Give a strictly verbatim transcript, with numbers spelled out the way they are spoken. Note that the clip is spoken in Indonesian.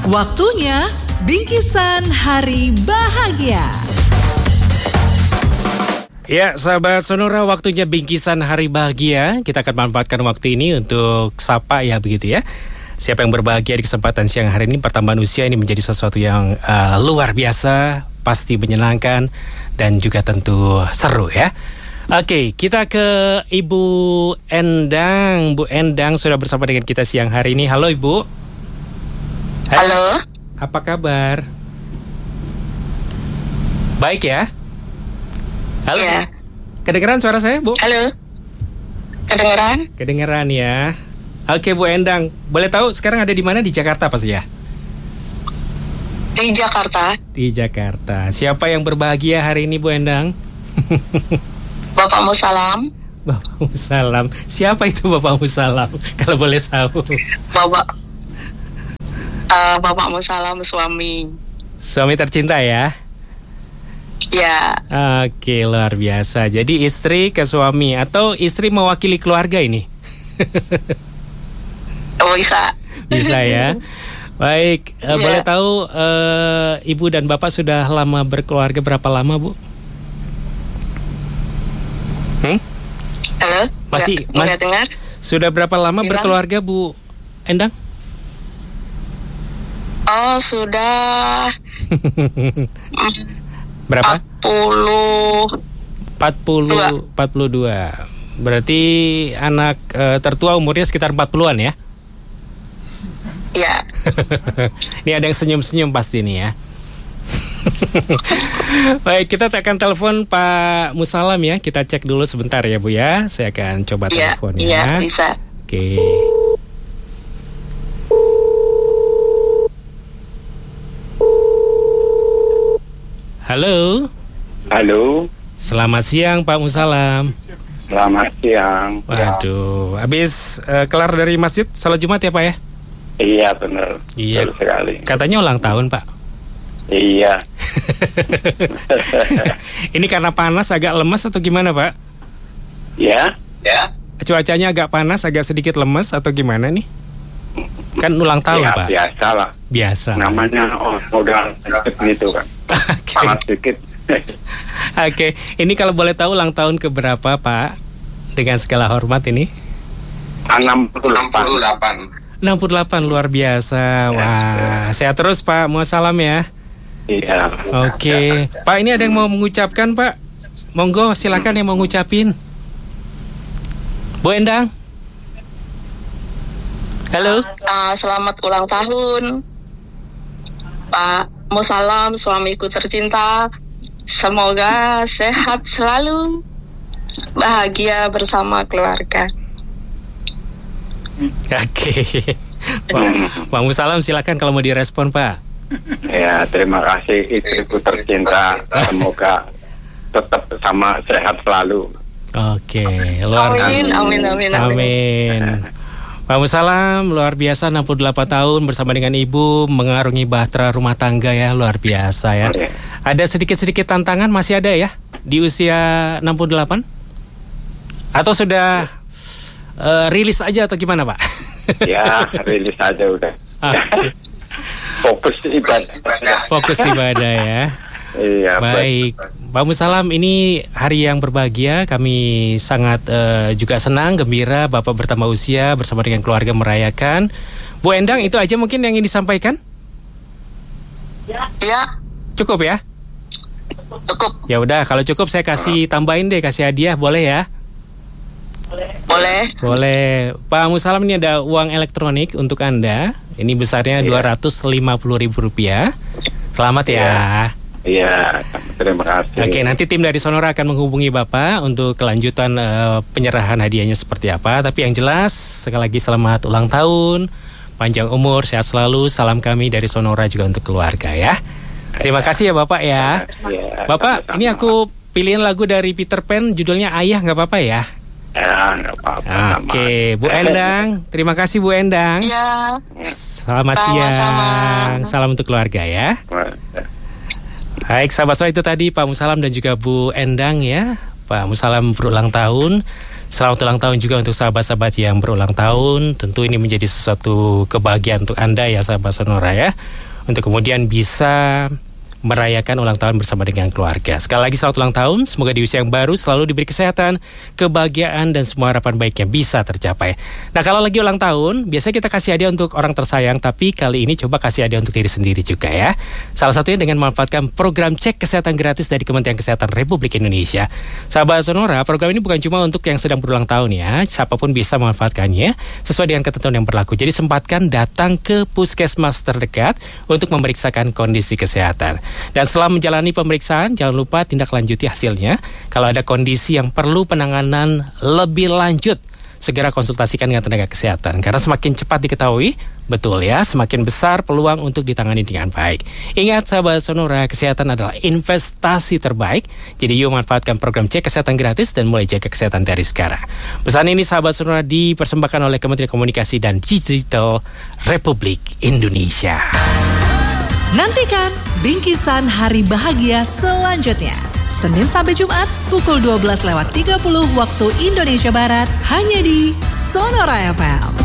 Waktunya Bingkisan Hari Bahagia. Ya, sahabat Sonora, waktunya Bingkisan Hari Bahagia. Kita akan manfaatkan waktu ini untuk sapa ya, begitu ya. Siapa yang berbahagia di kesempatan siang hari ini, pertambahan usia ini menjadi sesuatu yang uh, luar biasa, pasti menyenangkan dan juga tentu seru ya. Oke, kita ke Ibu Endang. Bu Endang sudah bersama dengan kita siang hari ini. Halo Ibu. Halo. Apa kabar? Baik ya? Halo. Ya. Kedengeran suara saya, Bu? Halo. Kedengeran? Kedengeran ya. Oke, Bu Endang. Boleh tahu sekarang ada di mana? Di Jakarta pasti ya? Di Jakarta. Di Jakarta. Siapa yang berbahagia hari ini, Bu Endang? Bapakmu salam. Bapakmu salam. Siapa itu Bapakmu salam? Kalau boleh tahu. Bapak. Uh, bapakmu salam suami. Suami tercinta ya? Ya. Oke, luar biasa. Jadi istri ke suami atau istri mewakili keluarga ini? Oh, bisa. Bisa ya. Baik, uh, ya. Boleh tahu uh, Ibu dan Bapak sudah lama berkeluarga, berapa lama, Bu? Hmm? Halo? Masih, Nggak, mas, nggak dengar? Sudah berapa lama Bilang? berkeluarga, Bu Endang? Oh, sudah berapa? empat puluh empat puluh, empat puluh dua. Berarti anak uh, tertua umurnya sekitar empat puluhan ya? Ya. Ini ada yang senyum-senyum pasti nih ya. Baik, kita akan telepon Pak Musalam ya. Kita cek dulu sebentar ya, Bu ya. Saya akan coba ya, teleponnya. Iya, bisa. Oke. Halo. Halo. Selamat siang Pak Musalam. Selamat siang. Waduh, habis uh, kelar dari masjid salat Jumat ya Pak ya? Iya benar. Iya. Betul sekali. Katanya ulang tahun Pak. Iya. Ini karena panas agak lemes atau gimana Pak? Ya. Ya. Cuacanya agak panas, agak sedikit lemes atau gimana nih? Kan ulang tahun ya, Pak. Biasa lah. Biasa. Namanya oh, udah sedikit gitu kan. Okay. Panas sedikit. Oke, okay. Ini kalau boleh tahu ulang tahun keberapa Pak? Dengan segala hormat ini. enam puluh delapan. enam puluh delapan, luar biasa. Wah, sehat terus Pak. Mau salam ya. Iya. Oke, okay. Pak, ini ada yang mau mengucapkan Pak? Monggo, silakan yang mau ngucapin. Bu Endang. Halo. Uh, selamat ulang tahun, Pak Musalam, suamiku tercinta. Semoga sehat selalu, bahagia bersama keluarga. Oke. Pak Musalam, silakan kalau mau direspon Pak. Ya, terima kasih istriku tercinta. Semoga tetap sama sehat selalu. Oke, luar biasa. Amin, amin, amin, amin. Amin. Pak Musalam, luar biasa enam puluh delapan tahun bersama dengan Ibu mengarungi bahtera rumah tangga ya, luar biasa ya. Ada sedikit-sedikit tantangan masih ada ya di usia enam puluh delapan? Atau sudah uh, rilis aja atau gimana Pak? Ya, rilis aja udah. Okay. Fokus ibadah. Fokus ibadah ya. Iya. Baik, Pak Musalam, ini hari yang berbahagia. Kami sangat uh, juga senang, gembira Bapak bertambah usia bersama dengan keluarga merayakan. Bu Endang, itu aja mungkin yang ingin disampaikan? Ya. Cukup ya? Cukup. Ya udah, kalau cukup saya kasih tambahin deh, kasih hadiah, boleh ya? Boleh. Boleh. Pak Musalam, ini ada uang elektronik untuk Anda. Ini besarnya dua ratus lima puluh ribu rupiah. Selamat ya. Iya, terima kasih. Oke, nanti tim dari Sonora akan menghubungi Bapak untuk kelanjutan uh, penyerahan hadiahnya seperti apa. Tapi yang jelas, sekali lagi selamat ulang tahun, panjang umur, sehat selalu. Salam kami dari Sonora juga untuk keluarga ya. Terima kasih ya Bapak ya. Ya, Bapak, sama-sama. ini aku pilihin lagu dari Peter Pan, judulnya Ayah, nggak apa-apa ya? Ya, nggak apa-apa. Oke, Bu Endang, terima kasih Bu Endang. Ya. Selamat Sama-sama. siang, salam untuk keluarga ya. Baik, sahabat saya, itu tadi Pak Musalam dan juga Bu Endang ya. Pak Musalam berulang tahun. Selamat ulang tahun juga untuk sahabat-sahabat yang berulang tahun. Tentu ini menjadi sesuatu kebahagiaan untuk Anda ya sahabat Sonora ya, untuk kemudian bisa merayakan ulang tahun bersama dengan keluarga. Sekali lagi selamat ulang tahun, semoga di usia yang baru selalu diberi kesehatan, kebahagiaan, dan semua harapan baiknya bisa tercapai. Nah, kalau lagi ulang tahun, biasanya kita kasih hadiah untuk orang tersayang, tapi kali ini coba kasih hadiah untuk diri sendiri juga ya. Salah satunya dengan memanfaatkan program cek kesehatan gratis dari Kementerian Kesehatan Republik Indonesia. Sahabat Sonora, program ini bukan cuma untuk yang sedang berulang tahun ya, siapapun bisa memanfaatkannya sesuai dengan ketentuan yang berlaku. Jadi sempatkan datang ke puskesmas terdekat untuk memeriksakan kondisi kesehatan. Dan setelah menjalani pemeriksaan, jangan lupa tindak lanjuti hasilnya. Kalau ada kondisi yang perlu penanganan lebih lanjut, segera konsultasikan dengan tenaga kesehatan. Karena semakin cepat diketahui, betul ya, semakin besar peluang untuk ditangani dengan baik. Ingat sahabat Sonora, kesehatan adalah investasi terbaik. Jadi yuk manfaatkan program cek kesehatan gratis dan mulai jaga kesehatan dari sekarang. Pesan ini sahabat Sonora dipersembahkan oleh Kementerian Komunikasi dan Digital Republik Indonesia. Nantikan bingkisan hari bahagia selanjutnya. Senin sampai Jumat pukul dua belas lewat tiga puluh waktu Indonesia Barat hanya di Sonora F M.